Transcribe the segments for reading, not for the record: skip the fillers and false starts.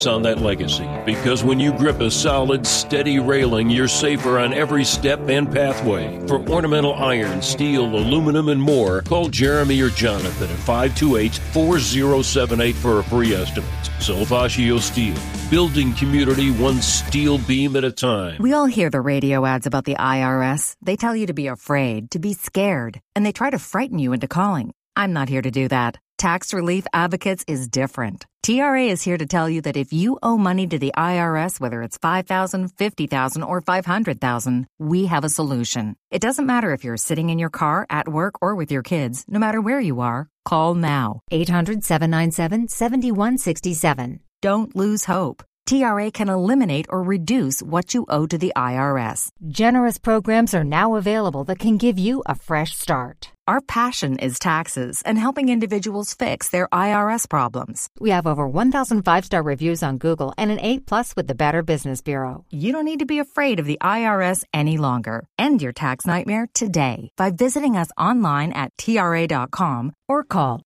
on that legacy, because when you grip a solid, steady railing, you're safer on every step and pathway. For ornamental iron, steel, aluminum, and more, call Jeremy or Jonathan at 528-4078 for a free estimate. Solfascio Steel, building community one steel beam at a time. We all hear the radio ads about the IRS. They tell you to be afraid, to be scared, and they try to frighten you into calling. I'm not here to do that. Tax Relief Advocates is different. TRA is here to tell you that if you owe money to the IRS, whether it's $5,000, $50,000, or $500,000, we have a solution. It doesn't matter if you're sitting in your car, at work, or with your kids. No matter where you are, call now. 800-797-7167. Don't lose hope. TRA can eliminate or reduce what you owe to the IRS. Generous programs are now available that can give you a fresh start. Our passion is taxes and helping individuals fix their IRS problems. We have over 1,000 5-star reviews on Google and an A+ with the Better Business Bureau. You don't need to be afraid of the IRS any longer. End your tax nightmare today by visiting us online at TRA.com or call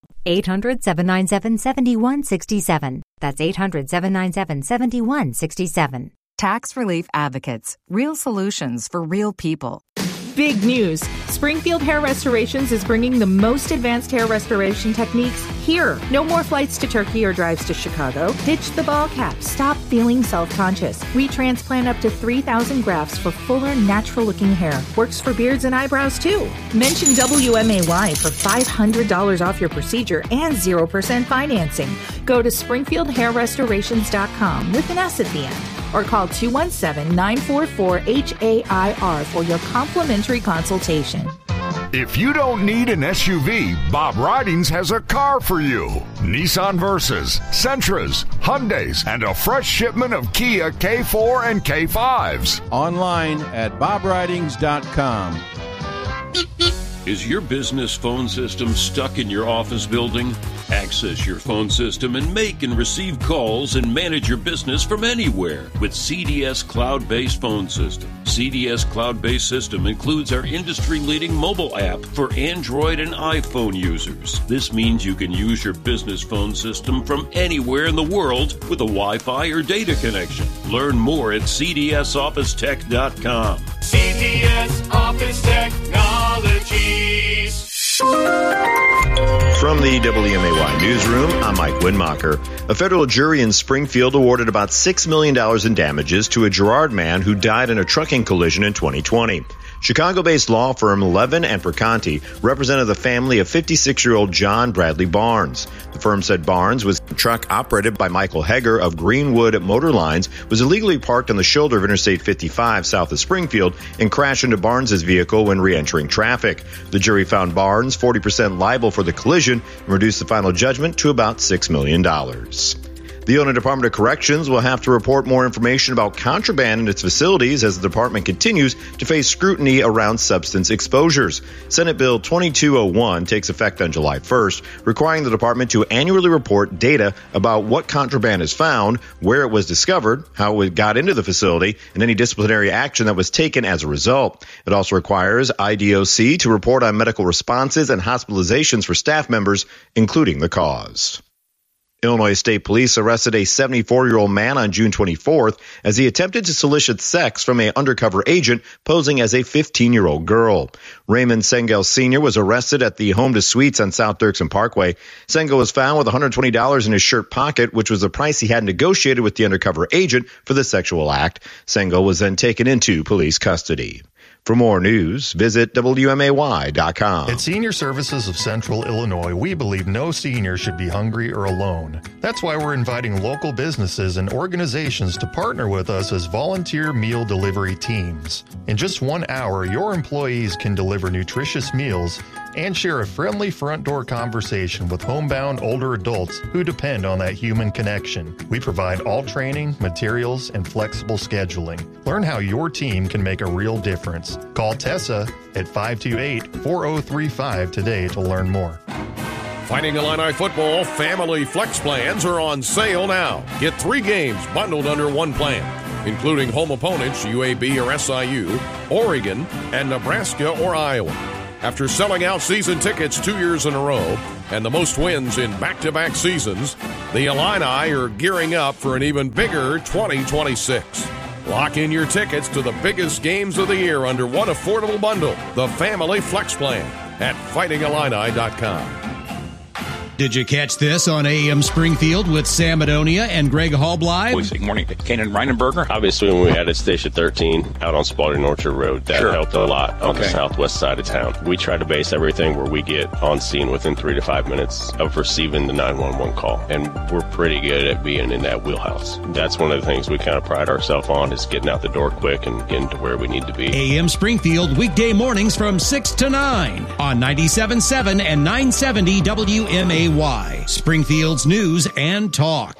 800-797-7167. That's 800-797-7167. Tax Relief Advocates. Real solutions for real people. Big news. Springfield Hair Restorations is bringing the most advanced hair restoration techniques here. No more flights to Turkey or drives to Chicago. Ditch the ball cap. Stop feeling self-conscious. We transplant up to 3,000 grafts for fuller, natural-looking hair. Works for beards and eyebrows, too. Mention WMAY for $500 off your procedure and 0% financing. Go to SpringfieldHairRestorations.com with an S at the end. Or call 217-944-HAIR for your complimentary consultation. If you don't need an SUV, Bob Ridings has a car for you. Nissan Versas, Sentras, Hyundais, and a fresh shipment of Kia K4 and K5s. Online at bobridings.com. Is your business phone system stuck in your office building? Access your phone system and make and receive calls and manage your business from anywhere with CDS Cloud-Based Phone System. CDS Cloud-Based System includes our industry-leading mobile app for Android and iPhone users. This means you can use your business phone system from anywhere in the world with a Wi-Fi or data connection. Learn more at cdsofficetech.com. CDS Office Technologies. From the WMAY newsroom, I'm Mike Winmacher. A federal jury in Springfield awarded about $6 million in damages to a Girard man who died in a trucking collision in 2020. Chicago-based law firm Levin and Perconti represented the family of 56-year-old John Bradley Barnes. The firm said Barnes was a truck operated by Michael Heger of Greenwood Motor Lines, was illegally parked on the shoulder of Interstate 55 south of Springfield and crashed into Barnes' vehicle when re-entering traffic. The jury found Barnes 40% liable for the collision and reduced the final judgment to about $6 million. The Illinois Department of Corrections will have to report more information about contraband in its facilities as the department continues to face scrutiny around substance exposures. Senate Bill 2201 takes effect on July 1st, requiring the department to annually report data about what contraband is found, where it was discovered, how it got into the facility, and any disciplinary action that was taken as a result. It also requires IDOC to report on medical responses and hospitalizations for staff members, including the cause. Illinois State Police arrested a 74-year-old man on June 24th as he attempted to solicit sex from an undercover agent posing as a 15-year-old girl. Raymond Sengel Sr. was arrested at the Home to Suites on South Dirksen Parkway. Sengel was found with $120 in his shirt pocket, which was the price he had negotiated with the undercover agent for the sexual act. Sengel was then taken into police custody. For more news, visit WMAY.com. At Senior Services of Central Illinois, we believe no senior should be hungry or alone. That's why we're inviting local businesses and organizations to partner with us as volunteer meal delivery teams. In just 1 hour, your employees can deliver nutritious meals and share a friendly front door conversation with homebound older adults who depend on that human connection. We provide all training, materials, and flexible scheduling. Learn how your team can make a real difference. Call Tessa at 528-4035 today to learn more. Fighting Illini football family flex plans are on sale now. Get 3 games bundled under one plan, including home opponents UAB or SIU, Oregon, and Nebraska or Iowa. After selling out season tickets 2 years in a row, and the most wins in back-to-back seasons, the Illini are gearing up for an even bigger 2026. Lock in your tickets to the biggest games of the year under one affordable bundle, the Family Flex Plan, at fightingillini.com. Did you catch this on AM Springfield with Sam Adonia and Greg Hallbly? Good morning to Kanan Reinenberger. Obviously, when we had at Station 13 out on Spalding Orchard Road, that helped a lot on the southwest side of town. We try to base everything where we get on scene within 3 to 5 minutes of receiving the 911 call, and we're pretty good at being in that wheelhouse. That's one of the things we kind of pride ourselves on, is getting out the door quick and getting to where we need to be. AM Springfield, weekday mornings from 6 to 9 on 97.7 and 970 WMAY. Springfield's News and Talk.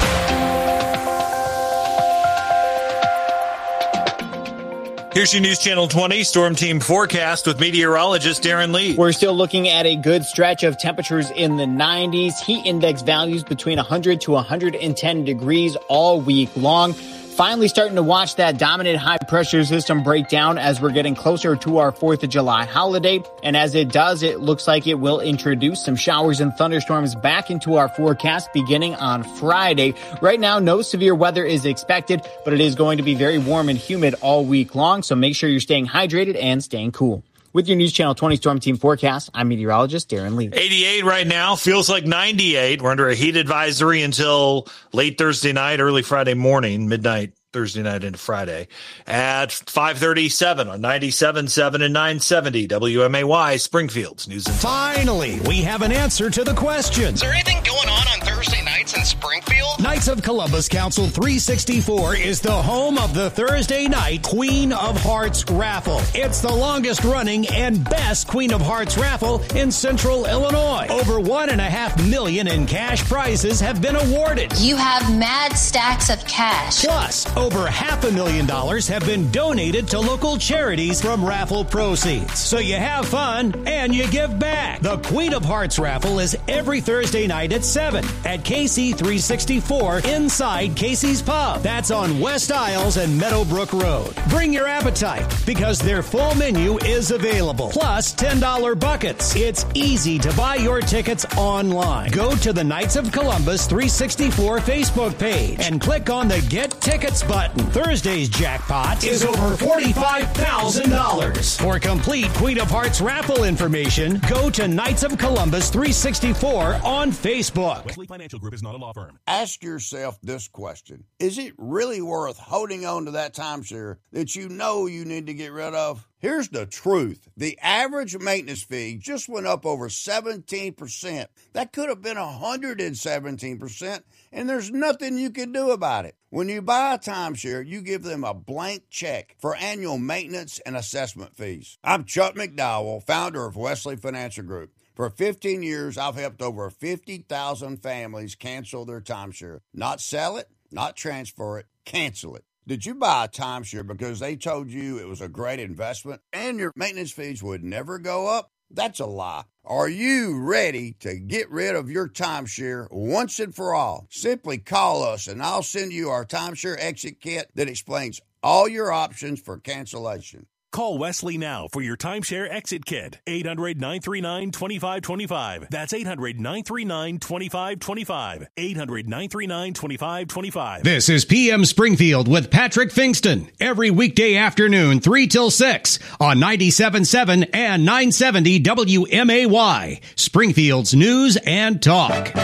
Here's your News Channel 20 Storm Team forecast with meteorologist Darren Lee. We're still looking at a good stretch of temperatures in the 90s. Heat index values between 100 to 110 degrees all week long. Finally starting to watch that dominant high-pressure system break down as we're getting closer to our 4th of July holiday. And as it does, it looks like it will introduce some showers and thunderstorms back into our forecast beginning on Friday. Right now, no severe weather is expected, but it is going to be very warm and humid all week long, so make sure you're staying hydrated and staying cool. With your News Channel 20 Storm Team forecast, I'm meteorologist Darren Lee. 88 right now, feels like 98. We're under a heat advisory until late Thursday night, early Friday morning, midnight Thursday night into Friday at 5:37 on 97.7 and 970 WMAY, Springfield's News and Talk. Finally, we have an answer to the question. Is there anything going on Thursday nights in Springfield? Knights of Columbus Council 364 is the home of the Thursday night Queen of Hearts raffle. It's the longest running and best Queen of Hearts raffle in Central Illinois. Over $1.5 million in cash prizes have been awarded. You have mad stacks of cash. Plus, over $500,000 have been donated to local charities from raffle proceeds. So you have fun and you give back. The Queen of Hearts raffle is every Thursday night at 7 at KC 364 inside Casey's Pub. That's on West Isles and Meadowbrook Road. Bring your appetite because their full menu is available. Plus $10 buckets. It's easy to buy your tickets online. Go to the Knights of Columbus 364 Facebook page and click on the Get Tickets button. Thursday's jackpot is over $45,000. For complete Queen of Hearts raffle information, go to Knights of Columbus 364 on Facebook. Wesley Financial Group is not a law firm. Ask yourself this question. Is it really worth holding on to that timeshare that you know you need to get rid of? Here's the truth. The average maintenance fee just went up over 17%. That could have been 117%, and there's nothing you can do about it. When you buy a timeshare, you give them a blank check for annual maintenance and assessment fees. I'm Chuck McDowell, founder of Wesley Financial Group. For 15 years, I've helped over 50,000 families cancel their timeshare. Not sell it, not transfer it, cancel it. Did you buy a timeshare because they told you it was a great investment and your maintenance fees would never go up? That's a lie. Are you ready to get rid of your timeshare once and for all? Simply call us and I'll send you our timeshare exit kit that explains all your options for cancellation. Call Wesley now for your timeshare exit kit. 800-939-2525. That's 800-939-2525. 800-939-2525. This is PM Springfield with Patrick Fingston. Every weekday afternoon, 3 till 6 on 97.7 and 970 WMAY. Springfield's News and Talk.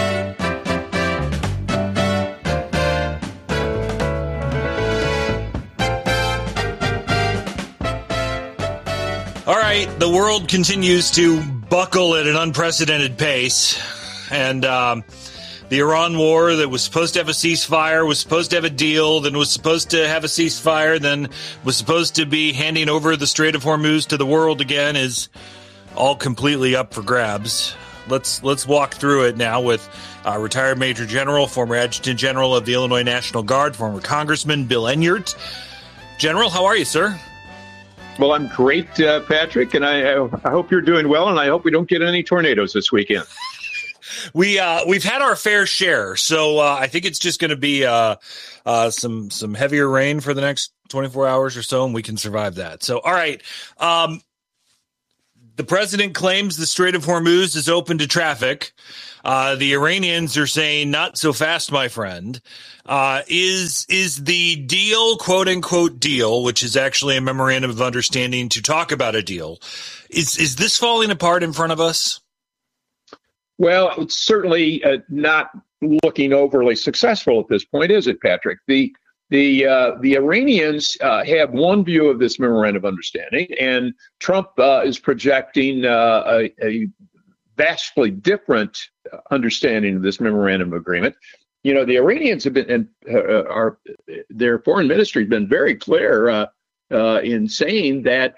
All right, the world continues to buckle at an unprecedented pace, and the Iran war that was supposed to have a ceasefire, was supposed to have a deal, then was supposed to have a ceasefire, then was supposed to be handing over the Strait of Hormuz to the world again is all completely up for grabs. Let's walk through it now with retired Major General, former Adjutant General of the Illinois National Guard, former Congressman Bill Enyart. General, how are you, sir? Well, I'm great, Patrick, and I hope you're doing well, and I hope we don't get any tornadoes this weekend. We've had our fair share, so I think it's just going to be some heavier rain for the next 24 hours or so, and we can survive that. So, all right, The president claims the Strait of Hormuz is open to traffic. The Iranians are saying, not so fast, my friend. Is the deal, quote unquote deal, which is actually a memorandum of understanding to talk about a deal, is this falling apart in front of us? Well, it's certainly not looking overly successful at this point, is it, Patrick? The Iranians have one view of this memorandum of understanding, and Trump is projecting a vastly different understanding of this memorandum of agreement. You know, the Iranians have been, and their foreign ministry has been very clear in saying that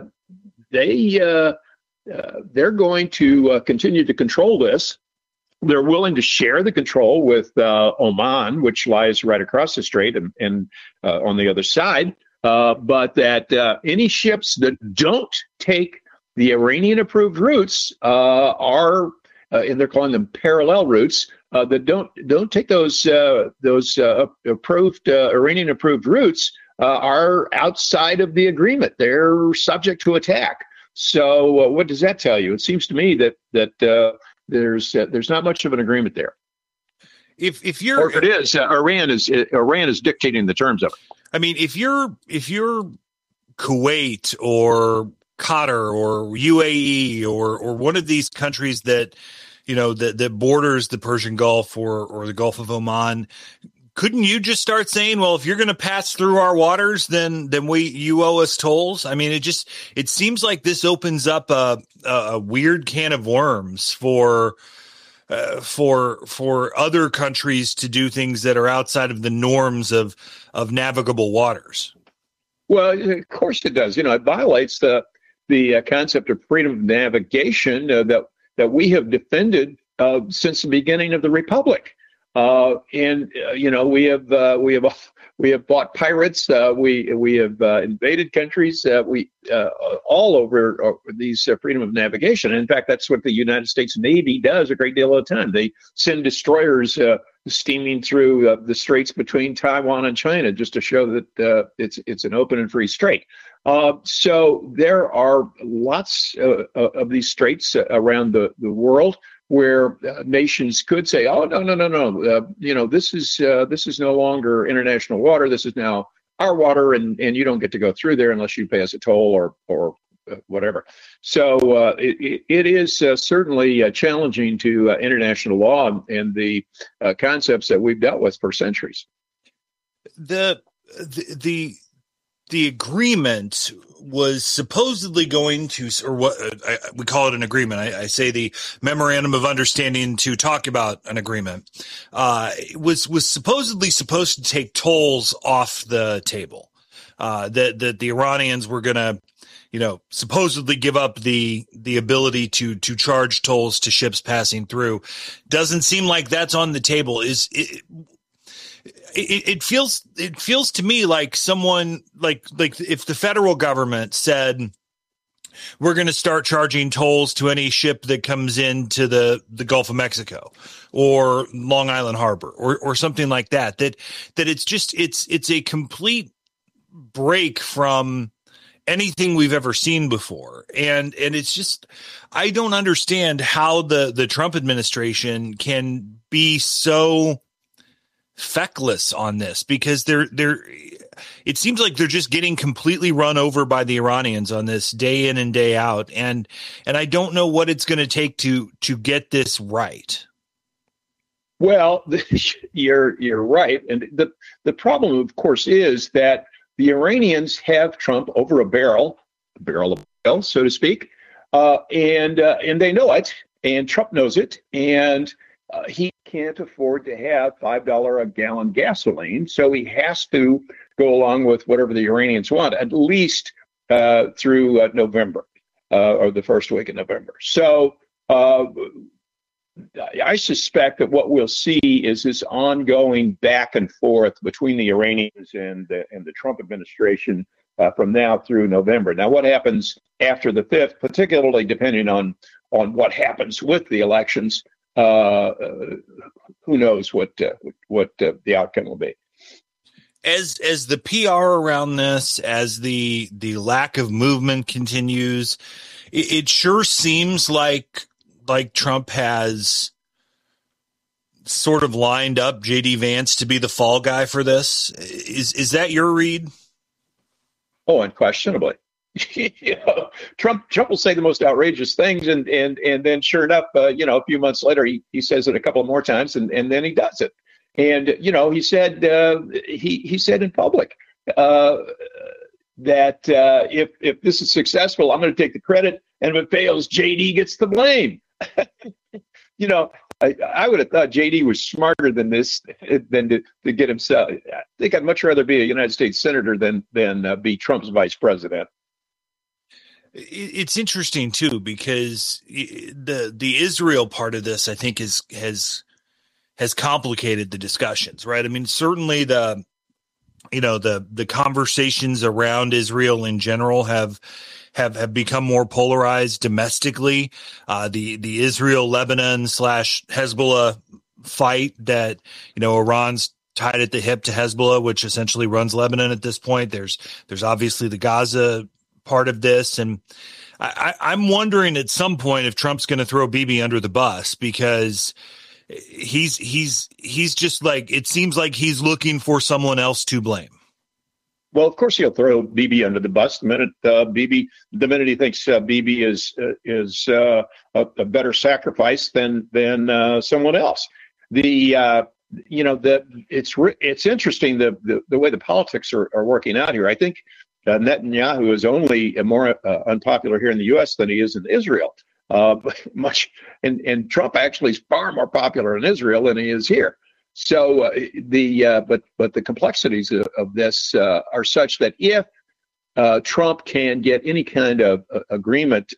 they're going to continue to control this. They're willing to share the control with Oman, which lies right across the strait and on the other side, but that any ships that don't take the Iranian-approved routes are, and they're calling them parallel routes, that don't take those approved Iranian-approved routes are outside of the agreement. They're subject to attack. So what does that tell you? It seems to me that there's not much of an agreement there. If it is, Iran is dictating the terms of it. I mean, if you're Kuwait or Qatar or UAE or one of these countries that, you know, that borders the Persian Gulf or the Gulf of Oman, couldn't you just start saying, well, if you're going to pass through our waters, then you owe us tolls? I mean, it seems like this opens up a weird can of worms for other countries to do things that are outside of the norms of navigable waters. Well, of course it does. You know, it violates the concept of freedom of navigation that we have defended since the beginning of the Republic. You know, we have bought pirates. We have invaded countries. All over these freedom of navigation. And in fact, that's what the United States Navy does a great deal of the time. They send destroyers steaming through the straits between Taiwan and China just to show that it's an open and free strait. So there are lots of these straits around the world where nations could say, "Oh, no, you know, this is no longer international water. This is now our water, and you don't get to go through there unless you pay us a toll or whatever." So it is certainly challenging to international law and the concepts that we've dealt with for centuries. The agreement was supposedly going to, or what we call it an agreement. I say the memorandum of understanding to talk about an agreement, was supposedly supposed to take tolls off the table. That the Iranians were going to, you know, supposedly give up the ability to charge tolls to ships passing through. Doesn't seem like that's on the table. It feels to me like someone like if the federal government said, we're going to start charging tolls to any ship that comes into the Gulf of Mexico or Long Island Harbor or something like that it's a complete break from anything we've ever seen before. And it's just, I don't understand how the Trump administration can be so feckless on this, because it seems like they're just getting completely run over by the Iranians on this day in and day out. And I don't know what it's going to take to get this right. Well, you're right. And the problem, of course, is that the Iranians have Trump over a barrel of oil, so to speak. And they know it, and Trump knows it. And he can't afford to have $5 a gallon gasoline, so he has to go along with whatever the Iranians want, at least through November or the first week of November. So I suspect that what we'll see is this ongoing back and forth between the Iranians and the Trump administration from now through November. Now, what happens after the 5th, particularly depending on what happens with the elections, who knows what the outcome will be. As the PR around this, as the lack of movement continues, it sure seems like Trump has sort of lined up J.D. Vance to be the fall guy for this. Is that your read? Oh, unquestionably. Trump will say the most outrageous things, and then sure enough, a few months later, he says it a couple more times, and then he does it. And he said he said in public that if this is successful, I'm going to take the credit, and if it fails, JD gets the blame. I would have thought JD was smarter than this, than to get himself. I think I'd much rather be a United States senator than be Trump's vice president. It's interesting too, because the Israel part of this, I think, has complicated the discussions, right? I mean, certainly the conversations around Israel in general have become more polarized domestically. The Israel-Lebanon / Hezbollah fight that, Iran's tied at the hip to Hezbollah, which essentially runs Lebanon at this point. There's obviously the Gaza part of this. And I'm wondering at some point if Trump's going to throw Bibi under the bus, because he's just like, it seems like he's looking for someone else to blame. Well, of course he'll throw Bibi under the bus the minute he thinks Bibi is a better sacrifice than someone else. It's interesting the way the politics are working out here. I think Netanyahu is only more unpopular here in the U.S. than he is in Israel. And Trump actually is far more popular in Israel than he is here. So but the complexities of this are such that if Trump can get any kind of agreement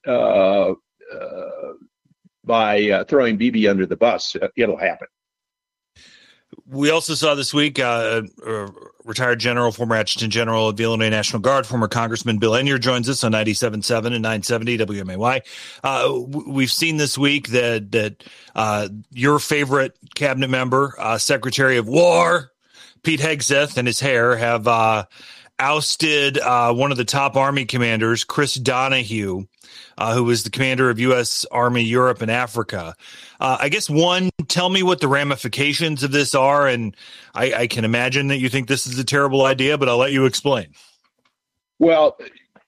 by throwing Bibi under the bus, it'll happen. We also saw this week retired general, former adjutant general of the Illinois National Guard, former Congressman Bill Enyart joins us on 97.7 and 970 WMAY. We've seen this week that your favorite cabinet member, Secretary of War, Pete Hegseth, and his hair have ousted one of the top Army commanders, Chris Donahue, who was the commander of U.S. Army Europe and Africa. I guess, one, tell me what the ramifications of this are, and I can imagine that you think this is a terrible idea, but I'll let you explain. Well,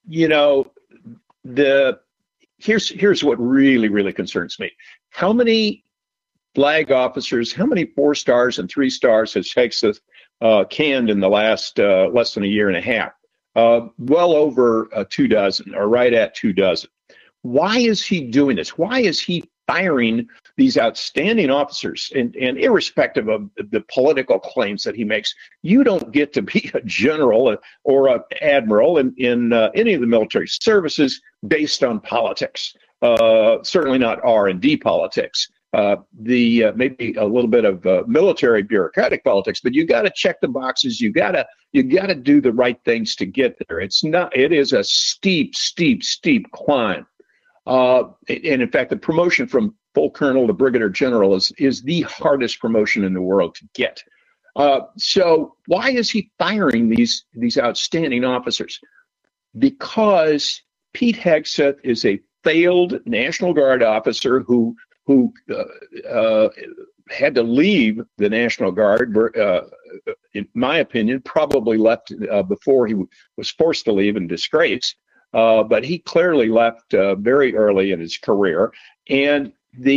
here's what really, really concerns me. How many flag officers, how many 4 stars and 3 stars has Hegseth canned in the last less than a year and a half? Well over 2 dozen, or right at 2 dozen. Why is he doing this? Why is he firing these outstanding officers? And irrespective of the political claims that he makes, you don't get to be a general or an admiral in any of the military services based on politics. Certainly not R&D politics. Maybe a little bit of military bureaucratic politics, but you got to check the boxes. You got to do the right things to get there. It is a steep climb. And in fact, the promotion from full colonel to brigadier general is the hardest promotion in the world to get. So why is he firing these outstanding officers? Because Pete Hegseth is a failed National Guard officer who had to leave the National Guard, in my opinion, probably left before he was forced to leave in disgrace. But he clearly left very early in his career, and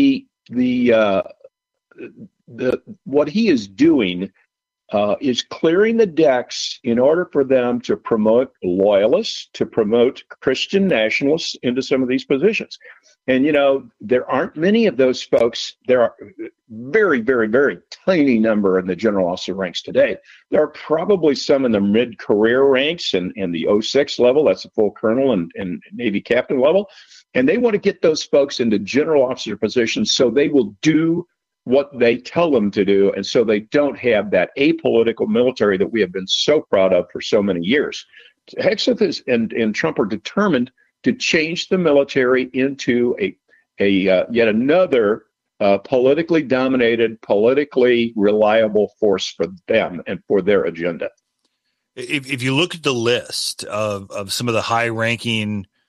what he is doing is clearing the decks in order for them to promote loyalists, to promote Christian nationalists into some of these positions. And, there aren't many of those folks. There are very, very, very tiny number in the general officer ranks today. There are probably some in the mid-career ranks and the 06 level. That's a full colonel and Navy captain level. And they want to get those folks into general officer positions so they will do what they tell them to do, and so they don't have that apolitical military that we have been so proud of for so many years. Hegseth and Trump are determined to change the military into a yet another politically dominated, politically reliable force for them and for their agenda. If you look at the list of some of the high-ranking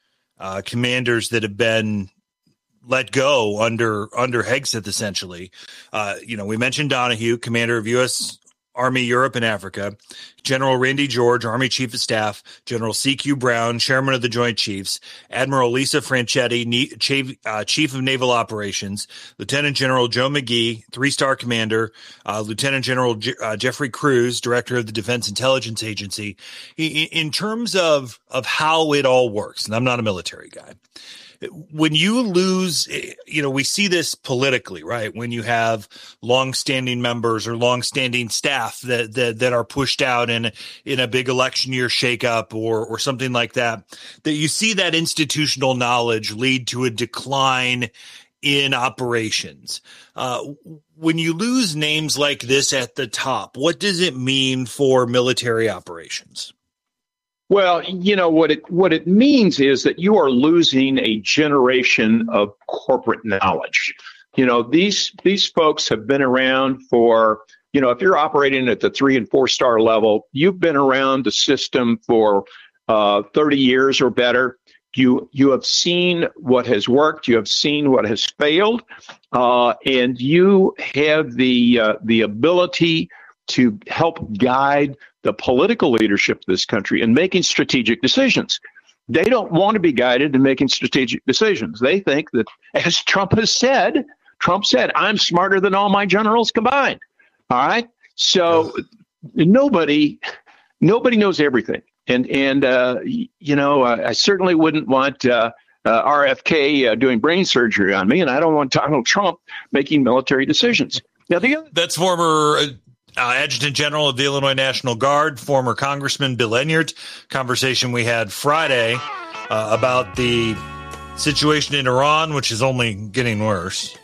commanders that have been let go under Hegseth, essentially. We mentioned Donahue, commander of U.S. Army Europe and Africa, General Randy George, Army Chief of Staff, General C.Q. Brown, Chairman of the Joint Chiefs, Admiral Lisa Franchetti, Chief of Naval Operations, Lieutenant General Joe McGee, 3-star Commander, Lieutenant General Jeffrey Cruz, Director of the Defense Intelligence Agency. In terms of how it all works, and I'm not a military guy, when you lose, we see this politically, right? When you have longstanding members or longstanding staff that are pushed out in a big election year shakeup or something like that you see that institutional knowledge lead to a decline in operations. When you lose names like this at the top, what does it mean for military operations? Well, what it means is that you are losing a generation of corporate knowledge. These folks have been around for, if you're operating at the 3 and 4 star level, you've been around the system for 30 years or better. You have seen what has worked. You have seen what has failed, and you have the ability to help guide the political leadership of this country in making strategic decisions. They don't want to be guided in making strategic decisions. They think that, as Trump said, I'm smarter than all my generals combined. All right. So nobody knows everything. And I certainly wouldn't want RFK doing brain surgery on me, and I don't want Donald Trump making military decisions. Now, that's former Adjutant General of the Illinois National Guard, former Congressman Bill Enyart. Conversation we had Friday about the situation in Iran, which is only getting worse.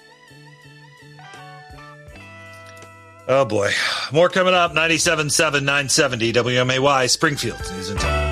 Oh, boy. More coming up. 97.7, 970 WMAY, Springfield News and Talk.